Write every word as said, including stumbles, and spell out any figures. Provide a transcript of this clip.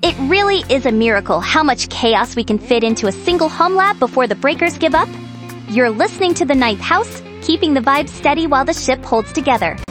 It really is a miracle how much chaos we can fit into a single home lab before the breakers give up. You're listening to The Ninth House, keeping the vibe steady while the ship holds together.